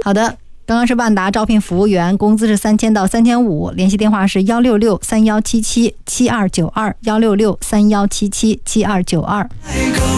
好的，刚刚是万达招聘服务员，工资是3000到3500，联系电话是16631777292，16631777292。